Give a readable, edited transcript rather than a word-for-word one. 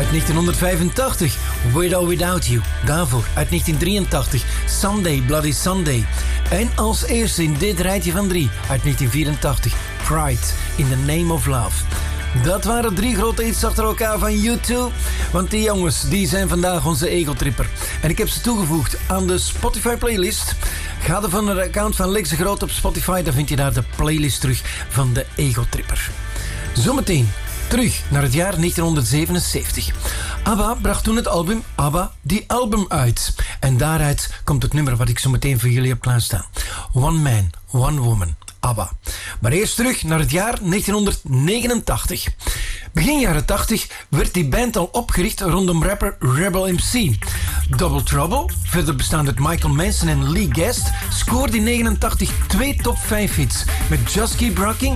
uit 1985, With or Without You. Daarvoor uit 1983, Sunday, Bloody Sunday. En als eerste in dit rijtje van 3 uit 1984, Pride, In the Name of Love. Dat waren 3 grote hits achter elkaar van U2. Want die jongens, die zijn vandaag onze egotripper. En ik heb ze toegevoegd aan de Spotify playlist. Ga er van het account van Lex de Groot op Spotify. Dan vind je daar de playlist terug van de egotripper. Zometeen terug naar het jaar 1977. ABBA bracht toen het album ABBA The Album uit. En daaruit komt het nummer wat ik zo meteen voor jullie heb klaarstaan. One Man, One Woman. ABBA. Maar eerst terug naar het jaar 1989. Begin jaren 80 werd die band al opgericht rondom rapper Rebel MC. Double Trouble, verder bestaand uit Michael Manson en Lee Guest, scoorde in 89 2 top 5 hits met Just Keep Rocking